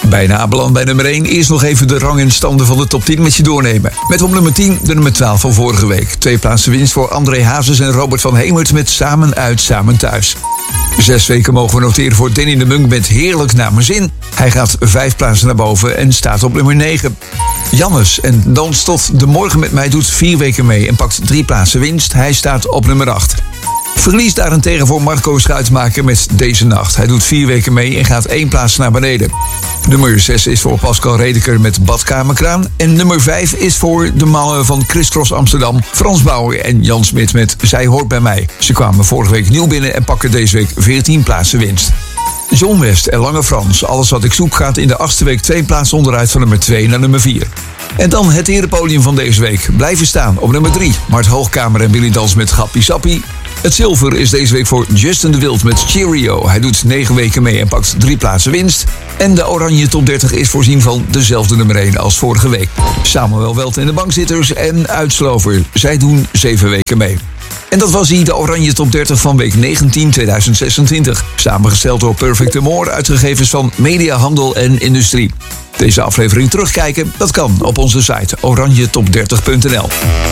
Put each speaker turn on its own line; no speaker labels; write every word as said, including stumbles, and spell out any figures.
Bijna beland bij nummer één. Eerst nog even de rang en standen van de top tien met je doornemen. Met op nummer tien de nummer twaalf van vorige week. Twee plaatsen winst voor André Hazes en Robert van Hemert met Samen uit, Samen thuis. Zes weken mogen we noteren voor Danny de Munk met Heerlijk naar mijn zin. Hij gaat vijf plaatsen naar boven en staat op nummer negen. Jannes en Dans tot de morgen met mij doet vier weken mee en pakt drie plaatsen winst. Hij staat op nummer acht. Verlies daarentegen voor Marco Schuitmaker met Deze Nacht. Hij doet vier weken mee en gaat één plaats naar beneden. Nummer zes is voor Pascal Redeker met Badkamerkraan. En nummer vijf is voor de mannen van Criss Cross Amsterdam, Frans Bauer en Jan Smit met Zij hoort bij mij. Ze kwamen vorige week nieuw binnen en pakken deze week veertien plaatsen winst. John West en Lange Frans, Alles wat ik zoek, gaat in de achtste week twee plaatsen onderuit van nummer twee naar nummer vier. En dan het erepodium van deze week. Blijven staan op nummer drie. Mart Hoogkamer en Willy Dans met Gappie Sappie. Het zilver is deze week voor Justin de Wild met Cheerio. Hij doet negen weken mee en pakt drie plaatsen winst. En de oranje top dertig is voorzien van dezelfde nummer één als vorige week. Samuel Welt en de bankzitters en Uitslover. Zij doen zeven weken mee. En dat was hij, de oranje top dertig van week negentien tweeduizend zesentwintig. Samengesteld door Perfect Amore, uitgegevens van Media, Handel en Industrie. Deze aflevering terugkijken, dat kan op onze site oranje top dertig punt n l.